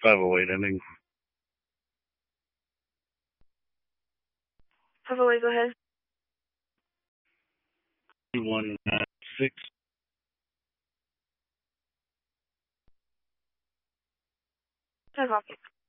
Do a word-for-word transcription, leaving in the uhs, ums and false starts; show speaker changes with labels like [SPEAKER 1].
[SPEAKER 1] five oh eight ending.
[SPEAKER 2] five oh eight, go ahead.
[SPEAKER 1] two one nine six.
[SPEAKER 2] No problem.